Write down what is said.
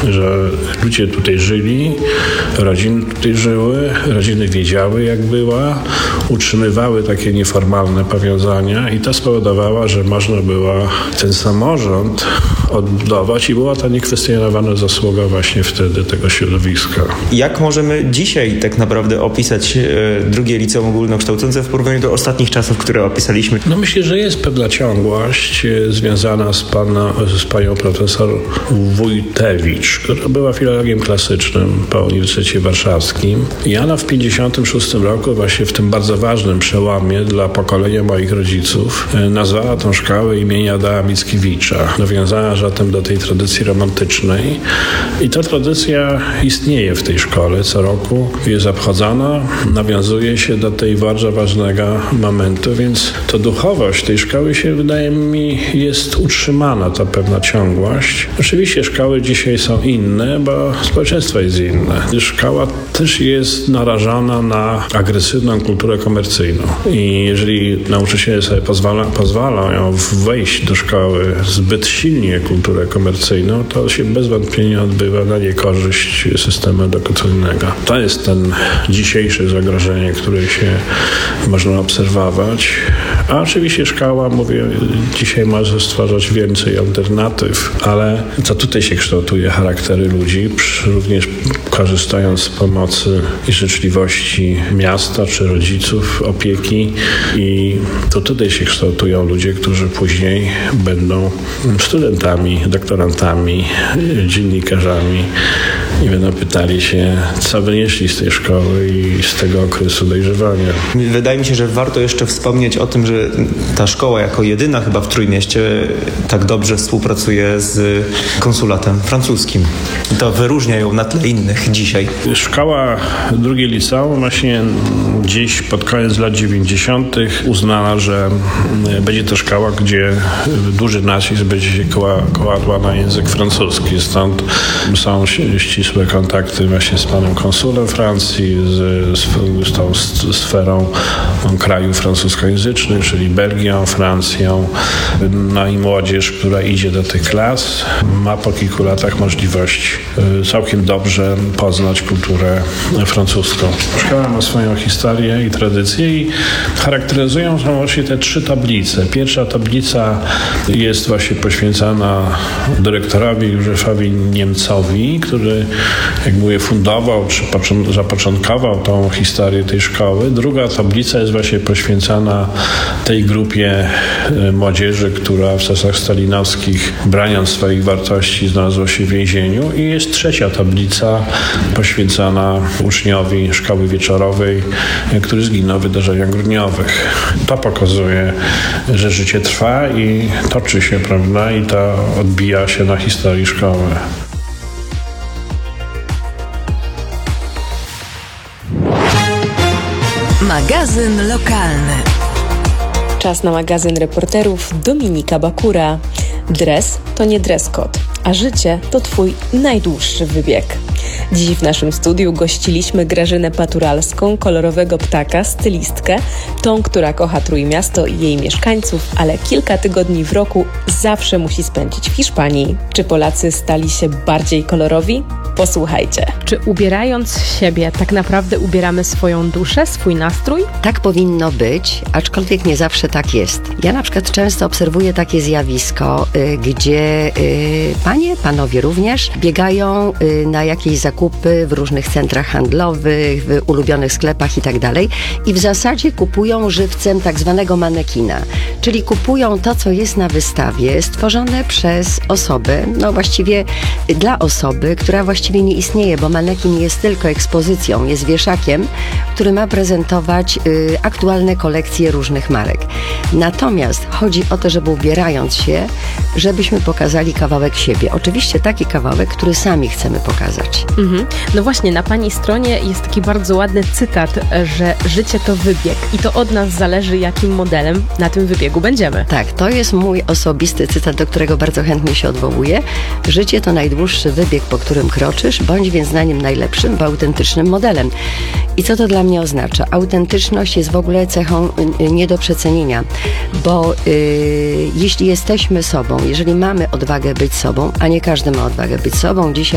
że ludzie tutaj żyli, rodziny tutaj żyły, rodziny wiedziały, jak była, utrzymywały takie nieformalne powiązania i to spowodowało, że można było ten samorząd odbudować i była to niekwestionowana zasługa właśnie wtedy tego środowiska. Jak możemy dzisiaj tak naprawdę opisać drugie liceum ogólnokształcące w porównaniu do ostatnich czasów, które opisaliśmy? No myślę, że jest pewna ciągłość związana z panią profesor Wójtewicz, która była filologiem klasycznym po Uniwersytecie Warszawskim. I ona w 1956 roku, właśnie w tym bardzo ważnym przełomie dla pokolenia moich rodziców, nazwała tą szkołę imienia Adama Mickiewicza. Nawiązała zatem do tej tradycji romantycznej i ta tradycja istnieje w tej szkole. Co roku jest obchodzona, nawiązuje się do tej bardzo ważnego momentu, więc to duchowość tej szkoły się, wydaje mi, jest utrzymana, ta pewna ciągłość. Oczywiście szkoły dzisiaj są inne, bo społeczeństwo jest inne. Szkoła też jest narażona na agresywną kulturę komercyjną i jeżeli nauczyciele sobie pozwalają ją wejść do szkoły zbyt silnie kulturę komercyjną, to się bez wątpienia odbywa na niekorzyść systemu edukacyjnego. To jest ten dzisiejsze zagrożenie, które się można obserwować. A oczywiście szkoła, mówię, dzisiaj może stwarzać więcej alternatyw, ale to tutaj się kształtuje charaktery ludzi, również korzystając z pomocy i życzliwości miasta czy rodziców, opieki i to tutaj się kształtują ludzie, którzy później będą studentami, doktorantami, dziennikarzami i będą pytali się, co wynieśli z tej szkoły i z tego okresu dojrzewania. Wydaje mi się, że warto jeszcze wspomnieć o tym, że ta szkoła jako jedyna chyba w Trójmieście tak dobrze współpracuje z konsulatem francuskim. To wyróżnia ją na tle innych dzisiaj. Szkoła drugie liceum właśnie dziś pod koniec lat 90. uznała, że będzie to szkoła, gdzie duży nacisk będzie się kładła na język francuski. Stąd są ścisłe kontakty właśnie z panem konsulem Francji, z tą sferą krajów francuskojęzycznych, czyli Belgią, Francją. No i młodzież, która idzie do tych klas, ma po kilku latach możliwość całkiem dobrze poznać kulturę francuską. Szkoła ma swoją historię i tradycję i charakteryzują ją właśnie te trzy tablice. Pierwsza tablica jest właśnie poświęcona dyrektorowi Józefowi Niemcowi, który, jak mówię, fundował czy zapoczątkował tą historię tej szkoły. Druga tablica jest właśnie poświęcona tej grupie młodzieży, która w czasach stalinowskich, braniąc swoich wartości, znalazła się w więzieniu. I jest trzecia tablica poświęcona uczniowi szkoły wieczorowej, który zginął w wydarzeniach grudniowych. To pokazuje, że życie trwa i toczy się, prawda, i to odbija się na historii szkoły. Magazyn lokalny. Czas na magazyn reporterów Dominika Bakura. Dres to nie dress code, a życie to Twój najdłuższy wybieg. Dziś w naszym studiu gościliśmy Grażynę Paturalską, kolorowego ptaka, stylistkę, tą, która kocha Trójmiasto i jej mieszkańców, ale kilka tygodni w roku zawsze musi spędzić w Hiszpanii. Czy Polacy stali się bardziej kolorowi? Posłuchajcie. Czy ubierając siebie tak naprawdę ubieramy swoją duszę, swój nastrój? Tak powinno być, aczkolwiek nie zawsze tak jest. Ja na przykład często obserwuję takie zjawisko, gdzie panie, panowie również biegają na jakieś zakupy w różnych centrach handlowych, w ulubionych sklepach i tak dalej i w zasadzie kupują żywcem tak zwanego manekina, czyli kupują to, co jest na wystawie, stworzone przez osobę, no właściwie dla osoby, która właściwie nie istnieje, bo manekin jest tylko ekspozycją, jest wieszakiem, który ma prezentować aktualne kolekcje różnych marek. Natomiast chodzi o to, żeby ubierając się, żebyśmy pokazali kawałek siebie. Oczywiście taki kawałek, który sami chcemy pokazać. No właśnie, na Pani stronie jest taki bardzo ładny cytat, że życie to wybieg i to od nas zależy, jakim modelem na tym wybiegu będziemy. Tak, to jest mój osobisty cytat, do którego bardzo chętnie się odwołuję. Życie to najdłuższy wybieg, po którym kroczysz, bądź więc na nim najlepszym, bo autentycznym modelem. I co to dla mnie oznacza? Autentyczność jest w ogóle cechą nie do przecenienia, bo jeśli jesteśmy sobą, jeżeli mamy odwagę być sobą, a nie każdy ma odwagę być sobą, dzisiaj